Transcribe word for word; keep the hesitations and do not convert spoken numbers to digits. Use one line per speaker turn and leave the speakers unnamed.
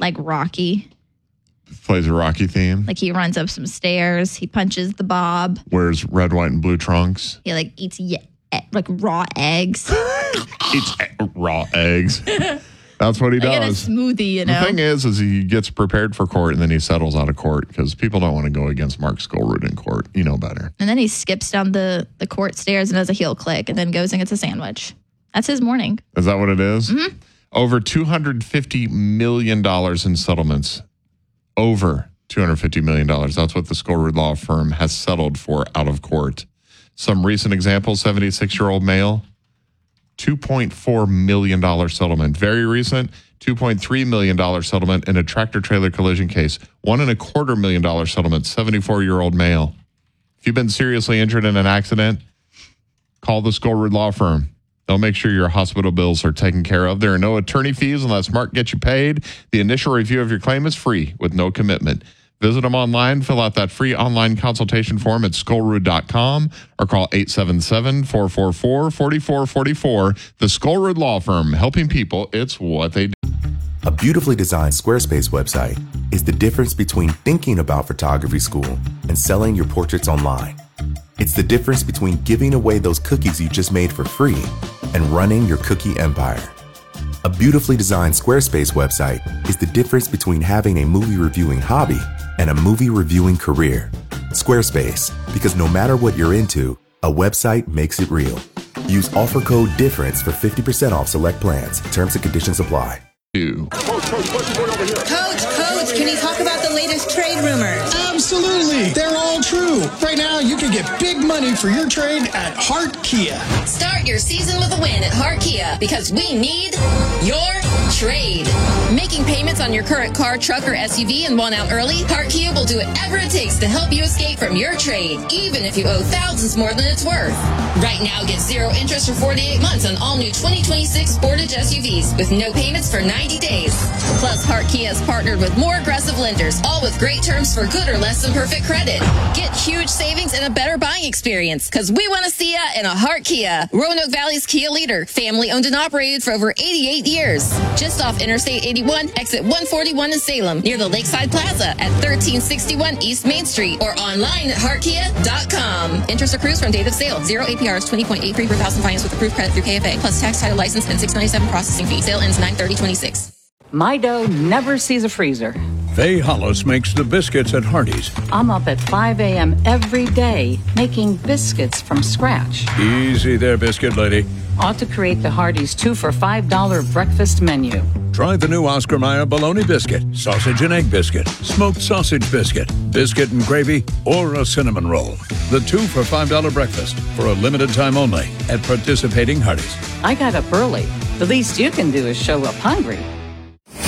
like Rocky.
Plays a Rocky theme.
Like he runs up some stairs. He punches the Bob.
Wears red, white, and blue trunks.
He like eats ye- like raw eggs.
Eats raw eggs. That's what he
like
does.
In a smoothie, you know.
The thing is, is he gets prepared for court and then he settles out of court because people don't want to go against Mark Skolrud in court. You know better.
And then he skips down the, the court stairs and does a heel click and then goes and gets a sandwich. That's his morning.
Is that what it is?
Mm-hmm.
Over two hundred fifty million dollars in settlements. Over two hundred fifty million dollars. That's what the Skolrud law firm has settled for out of court. Some recent examples, seventy-six-year-old male, two point four million dollars settlement. Very recent, two point three million dollars settlement in a tractor-trailer collision case. One and a quarter million dollar settlement, seventy-four-year-old male. If you've been seriously injured in an accident, call the Skolrud law firm. They'll make sure your hospital bills are taken care of. There are no attorney fees unless Mark gets you paid. The initial review of your claim is free with no commitment. Visit them online, fill out that free online consultation form at skolrud dot com or call eight seven seven, four four four, four four four four. The Skolrud Law Firm, helping people. It's what they do.
A beautifully designed Squarespace website is the difference between thinking about photography school and selling your portraits online. It's the difference between giving away those cookies you just made for free and running your cookie empire. A beautifully designed Squarespace website is the difference between having a movie reviewing hobby and a movie reviewing career. Squarespace, because no matter what you're into, a website makes it real. Use offer code DIFFERENCE for fifty percent off select plans. Terms and conditions apply.
Coach, Coach, can you talk about the latest trade rumors?
Absolutely. They're all true. Right now, you can get big money for your trade at Hart Kia.
Start your season with a win at Hart Kia because we need your trade. Making payments on your current car, truck, or S U V and want out early? Hart Kia will do whatever it takes to help you escape from your trade, even if you owe thousands more than it's worth. Right now, get zero interest for forty-eight months on all new twenty twenty-six Sportage S U Vs with no payments for ninety days. Plus, Hart Kia has partnered with more aggressive lenders, all with great terms for good or less than perfect credit. Get huge savings and a better buying experience because we want to see ya in a Hart Kia. Roanoke Valley's Kia leader, family owned and operated for over eighty-eight years. Just off Interstate eighty-one, exit one forty-one in Salem, near the Lakeside Plaza at thirteen sixty-one East Main Street or online at hart kia dot com. Interest accrues from date of sale. Zero A P Rs, twenty point eight three per thousand finance with approved credit through K F A, plus tax, title, license, and six ninety-seven processing fee. Sale ends nine thirty twenty-six.
My dough never sees a freezer.
Faye Hollis makes the biscuits at Hardee's.
I'm up at five a.m. every day making biscuits from scratch.
Easy there, biscuit lady.
Ought to create the Hardee's two for five dollar breakfast menu.
Try the new Oscar Mayer bologna biscuit, sausage and egg biscuit, smoked sausage biscuit, biscuit and gravy, or a cinnamon roll. The two for five dollar breakfast for a limited time only at participating Hardee's.
I got up early. The least you can do is show up hungry.